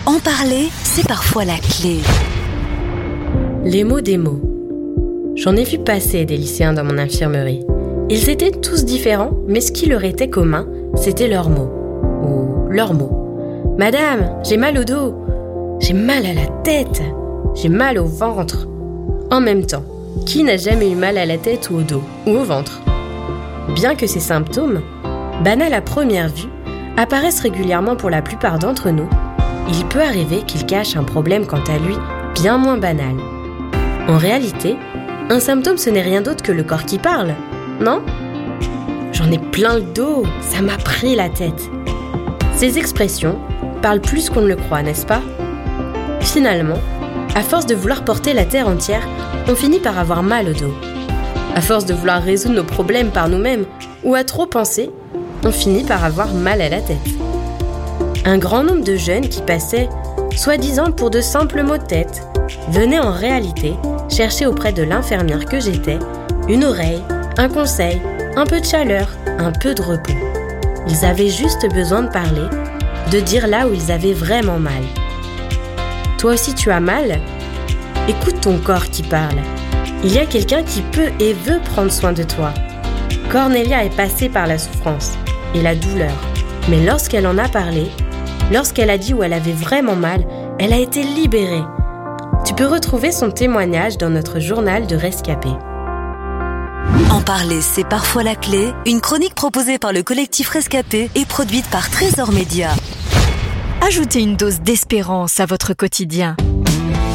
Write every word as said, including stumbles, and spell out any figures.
En parler, c'est parfois la clé. Les mots des mots. J'en ai vu passer des lycéens dans mon infirmerie. Ils étaient tous différents, mais ce qui leur était commun, c'était leurs mots. Ou leurs mots. Madame, j'ai mal au dos. J'ai mal à la tête. J'ai mal au ventre. En même temps, qui n'a jamais eu mal à la tête ou au dos, ou au ventre ? Bien que ces symptômes, banals à première vue, apparaissent régulièrement pour la plupart d'entre nous, il peut arriver qu'ils cachent un problème quant à lui bien moins banal. En réalité, un symptôme ce n'est rien d'autre que le corps qui parle, non ? J'en ai plein le dos, ça m'a pris la tête. Ces expressions parlent plus qu'on ne le croit, n'est-ce pas ? Finalement, à force de vouloir porter la terre entière, on finit par avoir mal au dos. À force de vouloir résoudre nos problèmes par nous-mêmes ou à trop penser, on finit par avoir mal à la tête. Un grand nombre de jeunes qui passaient, soi-disant pour de simples maux de tête, venaient en réalité chercher auprès de l'infirmière que j'étais une oreille, un conseil, un peu de chaleur, un peu de repos. Ils avaient juste besoin de parler, de dire là où ils avaient vraiment mal. Toi aussi tu as mal ? Écoute ton corps qui parle. Il y a quelqu'un qui peut et veut prendre soin de toi. Cornelia est passée par la souffrance et la douleur, mais lorsqu'elle en a parlé, lorsqu'elle a dit où elle avait vraiment mal, elle a été libérée. Tu peux retrouver son témoignage dans notre journal de rescapés. En parler, c'est parfois la clé. Une chronique proposée par le collectif Rescapés et produite par Trésor Média. Ajoutez une dose d'espérance à votre quotidien.